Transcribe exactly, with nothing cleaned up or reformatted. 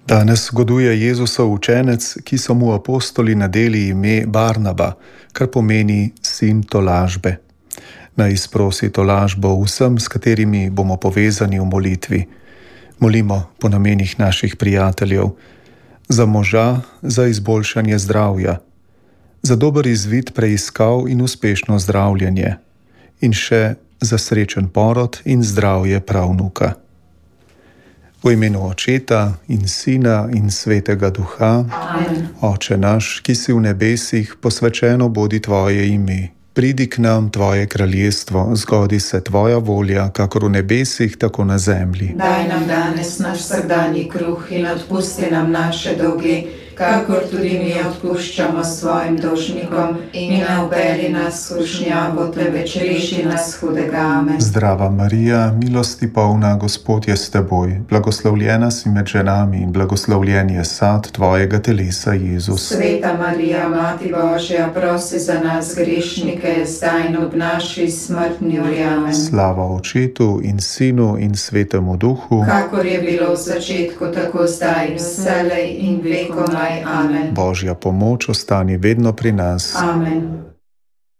Danes goduje Jezusov učenec, ki so mu apostoli nadeli ime Barnaba, kar pomeni sin tolažbe. Naj izprosi tolažbo vsem, s katerimi bomo povezani v molitvi. Molimo po namenih naših prijateljev, za moža, za izboljšanje zdravja, za dober izvid preiskav in uspešno zdravljenje in še za srečen porod in zdravje pravnuka. V imenu Očeta in Sina in Svetega Duha. Amen. Oče naš, ki si v nebesih, posvečeno bodi tvoje ime. Pridi k nam tvoje kraljestvo, zgodi se tvoja volja, kakor v nebesih, tako na zemlji. Daj nam danes naš vsakdanji kruh in odpusti nam naše dolge, kakor tudi mi odpuščamo svojim dolžnikom, in ne uvedi nas v skušnjavo, temveč reši nas hudega. Amen. Zdrava Marija, milosti polna, Gospod je s teboj, blagoslovljena si med ženami in blagoslovljen je sad tvojega telesa, Jezus. Sveta Marija, Mati Božja, prosi za nas grešnike, zdaj in ob naši smrtni uri. Amen. Slava Očetu in Sinu in Svetemu Duhu, kakor je bilo v začetku, tako zdaj in vselej in vekomaj. Amen. Božja pomoč ostani vedno pri nas. Amen.